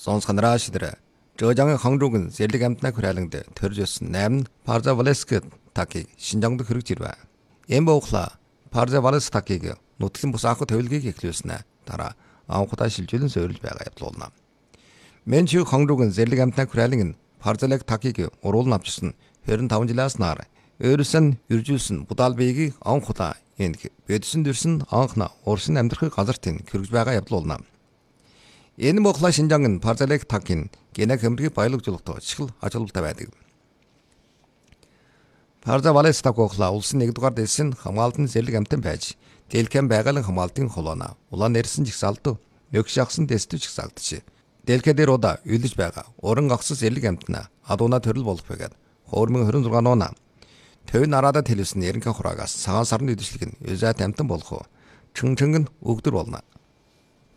Сонсгонороо шидрэ. Жожангийн хонрууг нь зэрлэг амтнаа хүрээлэнд төрж өссөн 8 Парзавалеск такийг Шинжаңд хэрэгж ирвэ. Эм боохла Парзавалес такийг нутгийн бус анх төвлөгийг эхлүүлснэ. Дараа анхудаа шилжүүлэн суурилж байгаа явдлуулна. Менчүү хонрууг нь зэрлэг амтнаа хүрээлэн нь Парзалек такийг уруулн авчирсан 25 жилээс нар өөрөөсөн үржүүлсэн Будалбигийг анхудаа энэ бэдсэн дэрсэн анхна урсын амьдрахыг газартын хэрэгж байгаа явдлуулна. Энэ мохла Шинжаang нь Парзалек такийн генег хэмжээг баялагжуулалтаа чигэл ажиглалтай байдаг. Парзавалес так охла улсын 1-р дэсийн хамгаалтын зэрлэг амтан байж дэлгэм байгалийн хамгаалтын холоона улаан нэрсэн жигсаалт мөг шахсан дэстүү жигсаалтч. Дэлгэ дээр удаа үйлж байгаа уран гагцс зэрлэг амтна адууна төрөл болох байгаад 2026 оноо төв нараадад хэлсэн нэрнхэн хураагаас цагаан сарны үдшилэг нь юзат амтан болох чүнчэнг нь өгдөр болно.